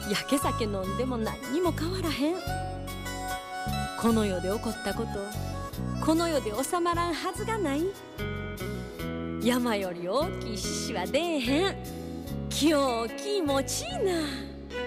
やけ酒飲んでも何にも変わらへん。この世で起こったこと、この世で収まらんはずがない。山より大きい獅子は出えへん。気を気持ちいいな。